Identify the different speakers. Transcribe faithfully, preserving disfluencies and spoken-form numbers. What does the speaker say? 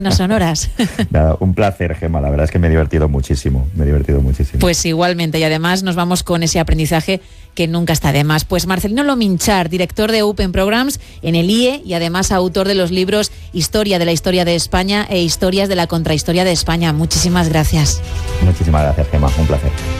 Speaker 1: No sonoras.
Speaker 2: Nada, un placer, Gemma, la verdad es que me he divertido muchísimo, me he divertido muchísimo.
Speaker 1: Pues igualmente, y además nos vamos con ese aprendizaje que nunca está de más. Pues Marcelino Lominchar, director de Open Programs en el I E y además autor de los libros Historia de la Historia de España e Historias de la Contrahistoria de España. Muchísimas gracias.
Speaker 2: Muchísimas gracias, Gemma, un placer.